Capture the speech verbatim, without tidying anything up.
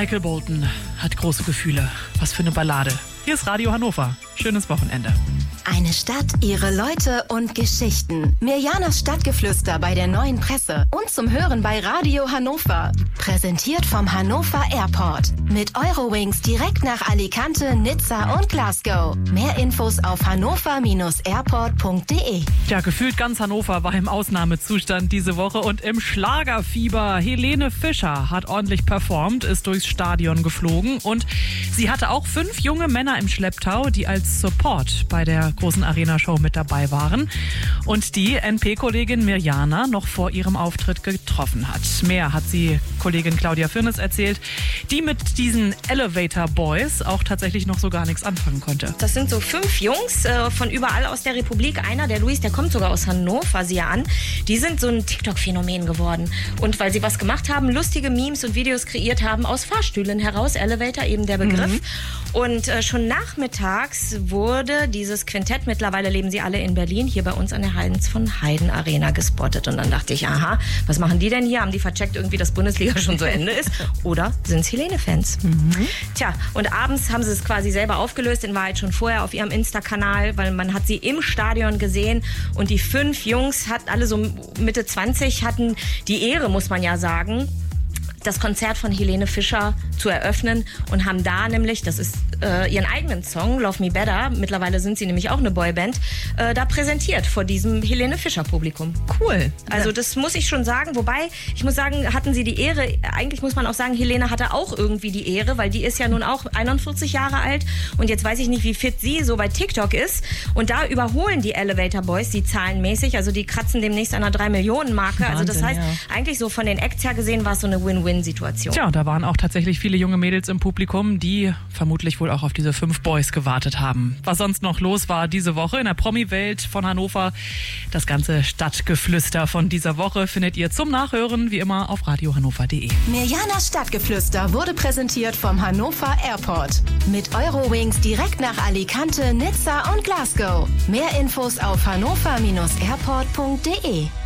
Michael Bolton hat große Gefühle. Was für eine Ballade. Hier ist Radio Hannover. Schönes Wochenende. Eine Stadt, ihre Leute und Geschichten. Mirjanas Stadtgeflüster bei der Neuen Presse und zum Hören bei Radio Hannover. Präsentiert vom Hannover Airport. Mit Eurowings direkt nach Alicante, Nizza und Glasgow. Mehr Infos auf hannover Bindestrich airport punkt de. Ja, gefühlt ganz Hannover war im Ausnahmezustand diese Woche und im Schlagerfieber. Helene Fischer hat ordentlich performt, ist durchs Stadion geflogen und sie hatte auch fünf junge Männer im Schlepptau, die als Support bei der großen Arena-Show mit dabei waren und die N P-Kollegin Mirjana noch vor ihrem Auftritt getroffen hat. Mehr hat sie Kollegin Claudia Firnes erzählt, die mit diesen Elevator Boys auch tatsächlich noch so gar nichts anfangen konnte. Das sind so fünf Jungs äh, von überall aus der Republik. Einer, der Luis, der kommt sogar aus Hannover, sieh an. Die sind so ein TikTok-Phänomen geworden. Und weil sie was gemacht haben, lustige Memes und Videos kreiert haben aus Fahrstühlen heraus, Elevator eben der Begriff. Mhm. Und äh, schon nachmittags wurde dieses Quintett, mittlerweile leben sie alle in Berlin, hier bei uns an der Heinz von Heiden Arena gespottet. Und dann dachte ich, aha, was machen die denn hier? Haben die vercheckt irgendwie, dass Bundesliga schon zu Ende ist? Oder sind es Helene-Fans? Mhm. Tja, und abends haben sie es quasi selber aufgelöst, in Wahrheit schon vorher auf ihrem Insta-Kanal, weil man hat sie im Stadion gesehen und die fünf Jungs, hat alle so Mitte zwanzig, hatten die Ehre, muss man ja sagen, das Konzert von Helene Fischer zu eröffnen und haben da nämlich, das ist äh, ihren eigenen Song, Love Me Better, mittlerweile sind sie nämlich auch eine Boyband, äh, da präsentiert vor diesem Helene Fischer Publikum. Cool. Also das muss ich schon sagen, wobei, ich muss sagen, hatten sie die Ehre, eigentlich muss man auch sagen, Helene hatte auch irgendwie die Ehre, weil die ist ja nun auch einundvierzig Jahre alt und jetzt weiß ich nicht, wie fit sie so bei TikTok ist und da überholen die Elevator Boys die zahlenmäßig, also die kratzen demnächst an einer drei Millionen Marke, also das heißt, ja. Eigentlich so von den Acts her gesehen war es so eine Win-Win Situation. Tja, da waren auch tatsächlich viele junge Mädels im Publikum, die vermutlich wohl auch auf diese fünf Boys gewartet haben. Was sonst noch los war diese Woche in der Promi-Welt von Hannover, das ganze Stadtgeflüster von dieser Woche findet ihr zum Nachhören wie immer auf radio hannover punkt de. Mirjanas Stadtgeflüster wurde präsentiert vom Hannover Airport. Mit Eurowings direkt nach Alicante, Nizza und Glasgow. Mehr Infos auf hannover Bindestrich airport punkt de.